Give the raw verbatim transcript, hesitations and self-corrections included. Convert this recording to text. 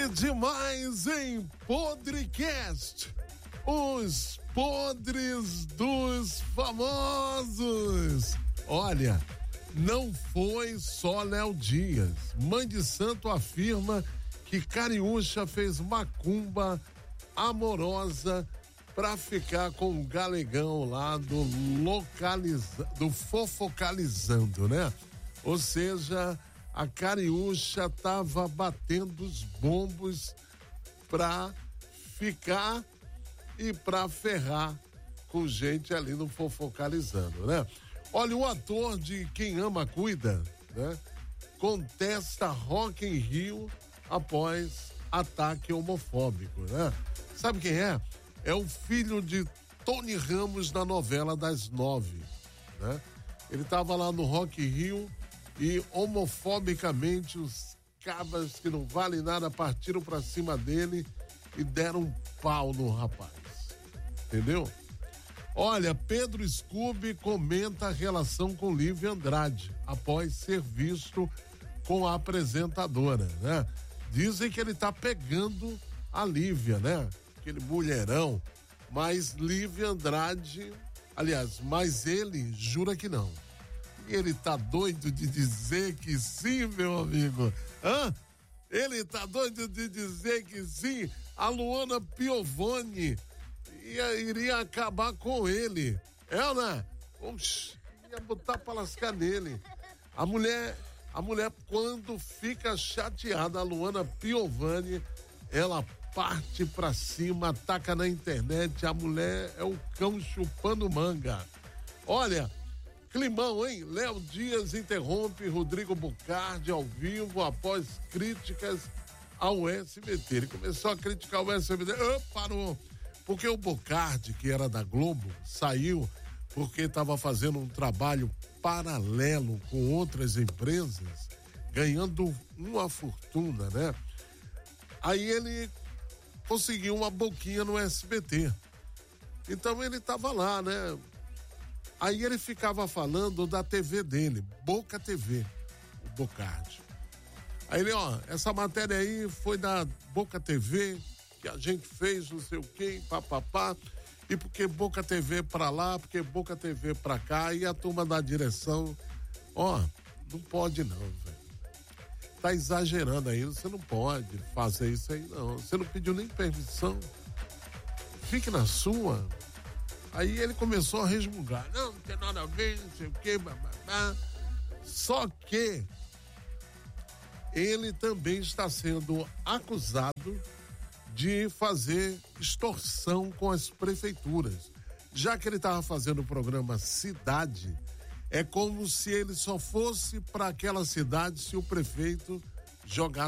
Que demais, hein? Podcast, os podres dos famosos. Olha, não foi só Léo Dias. Mãe de Santo afirma que Cariúcha fez macumba amorosa pra ficar com o galegão lá do localiza, do fofocalizando, né? Ou seja, a Cariúcha tava batendo os bombos pra ficar e pra ferrar com gente ali no fofocalizando, né? Olha, o ator de Quem Ama Cuida, né? Contesta Rock in Rio após ataque homofóbico, né? Sabe quem é? É o filho de Tony Ramos da novela das nove, né? Ele tava lá no Rock in Rio e homofobicamente os cabas que não valem nada partiram pra cima dele e deram um pau no rapaz, entendeu? Olha, Pedro Scooby comenta a relação com Lívia Andrade após ser visto com a apresentadora, né? Dizem que ele tá pegando a Lívia, né? Aquele mulherão, mas Lívia Andrade, aliás, mas ele jura que não. E ele tá doido de dizer que sim, meu amigo. Hã? Ele tá doido de dizer que sim. A Luana Piovani ia, iria acabar com ele. É, né? Oxi, ia botar pra lascar nele. A mulher, a mulher quando fica chateada, a Luana Piovani, ela parte pra cima, ataca na internet. A mulher é o cão chupando manga. Olha, climão, hein? Léo Dias interrompe Rodrigo Bocardi ao vivo após críticas ao S B T. Ele começou a criticar o S B T. Oh, parou. Porque o Bocardi, que era da Globo, saiu porque estava fazendo um trabalho paralelo com outras empresas, ganhando uma fortuna, né? Aí ele conseguiu uma boquinha no S B T. Então ele estava lá, né? Aí ele ficava falando da T V dele, Boca T V, o Bocardi. Aí ele, ó, essa matéria aí foi da Boca T V, que a gente fez não sei o quê, papapá, e porque Boca T V pra lá, porque Boca T V pra cá, e a turma da direção, ó, não pode não, velho. Tá exagerando aí, você não pode fazer isso aí não, você não pediu nem permissão, fique na sua. Aí ele começou a resmungar, não, não tem nada a ver, não sei o que, bababá. Só que ele também está sendo acusado de fazer extorsão com as prefeituras. Já que ele estava fazendo o programa Cidade, é como se ele só fosse para aquela cidade se o prefeito jogasse